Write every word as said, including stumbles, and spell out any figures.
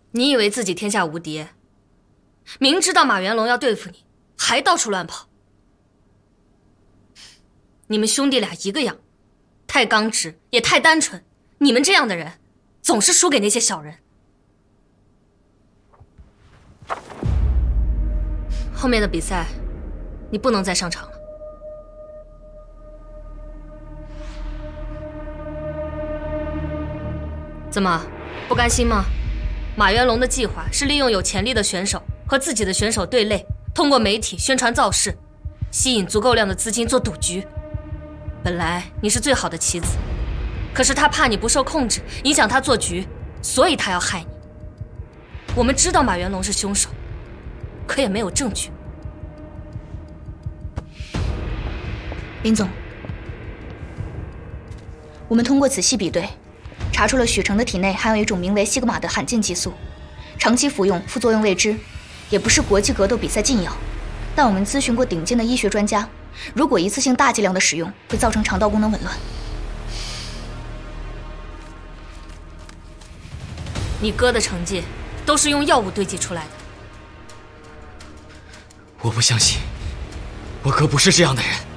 你以为自己天下无敌，明知道马元龙要对付你，还到处乱跑。你们兄弟俩一个样，太刚直也太单纯。你们这样的人，总是输给那些小人。后面的比赛，你不能再上场了。怎么，不甘心吗？马元龙的计划是利用有潜力的选手和自己的选手对垒，通过媒体宣传造势，吸引足够量的资金做赌局。本来你是最好的棋子，可是他怕你不受控制，影响他做局，所以他要害你。我们知道马元龙是凶手，可也没有证据。 林总，我们通过仔细比对，查出了许成的体内含有一种名为西格玛的罕见激素，长期服用副作用未知，也不是国际格斗比赛禁药。但我们咨询过顶尖的医学专家，如果一次性大剂量的使用，会造成肠道功能紊乱。 你哥的成绩都是用药物堆积出来的。 我不相信，我哥不是这样的人。